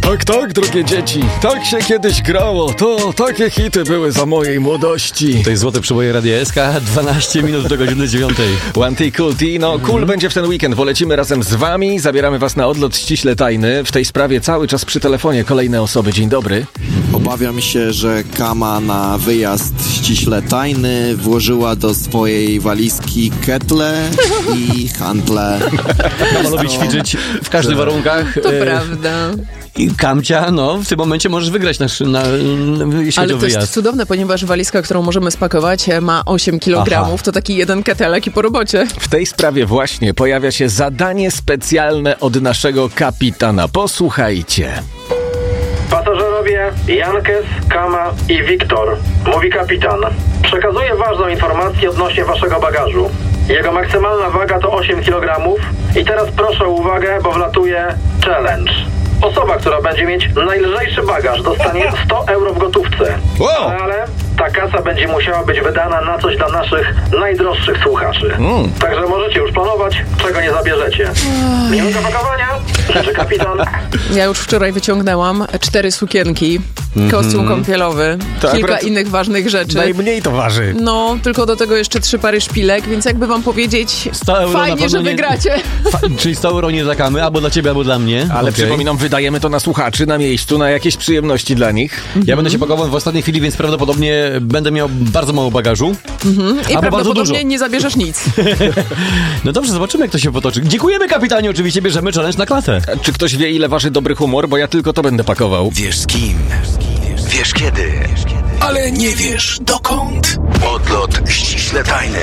Tak, drogie dzieci, tak się kiedyś grało, to takie hity były za mojej młodości. To jest Złote Przeboje Radia SK, 12 minut do godziny 9. One T, Cool T, no cool będzie w ten weekend, bo lecimy razem z wami, zabieramy was na odlot ściśle tajny. W tej sprawie cały czas przy telefonie kolejne osoby, dzień dobry. Obawiam się, że Kama na wyjazd ściśle tajny włożyła do swojej walizki ketle i hantle. Kama lubi ćwiczyć w każdych warunkach. To prawda. I Kamcia, no w tym momencie możesz wygrać jeśli chodzi o Ale to wyjazd. jest cudowne, ponieważ walizka, którą możemy spakować, ma 8 kg. To taki jeden ketelek i po robocie. W tej sprawie właśnie pojawia się zadanie specjalne od naszego kapitana. Posłuchajcie. Pasażerowie Jankes, Kama i Wiktor, mówi kapitan. Przekazuję ważną informację odnośnie waszego bagażu. Jego maksymalna waga to 8 kg i teraz proszę o uwagę, bo wlatuje challenge. Osoba, która będzie mieć najlżejszy bagaż, dostanie 100 euro w gotówce. Wow. Ale ta kasa będzie musiała być wydana na coś dla naszych najdroższych słuchaczy. Także możecie już planować, czego nie zabierzecie. Minuta pakowania, życzy kapitan. Ja już wczoraj wyciągnęłam 4 sukienki, kostium kąpielowy, To kilka akurat innych ważnych rzeczy. Najmniej to waży. No, tylko do tego jeszcze 3 pary szpilek, więc jakby wam powiedzieć, 100 euro na fajnie, pewno że nie- wygracie. Czyli 100 euro nie zakamy, albo dla ciebie, albo dla mnie. Ale Okej. przypominam, wydajemy to na słuchaczy, na miejscu, na jakieś przyjemności dla nich. Ja będę się pakował w ostatniej chwili, więc prawdopodobnie będę miał bardzo mało bagażu. I albo bardzo prawdopodobnie dużo. nie zabierzesz nic. No dobrze, zobaczymy jak to się potoczy. Dziękujemy kapitanie, oczywiście bierzemy challenge na klatę. Czy ktoś wie, ile waży dobry humor? Bo ja tylko to będę pakował. Wiesz z kim, wiesz kiedy, ale nie wiesz dokąd. Odlot ściśle tajny.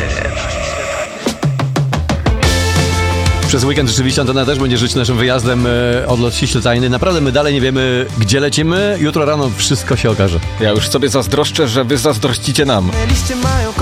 Przez weekend rzeczywiście Antena też będzie żyć naszym wyjazdem odlot ściśle tajny. Naprawdę my dalej nie wiemy, gdzie lecimy. Jutro rano wszystko się okaże. Ja już sobie zazdroszczę, że wy zazdrościcie nam. Liście mają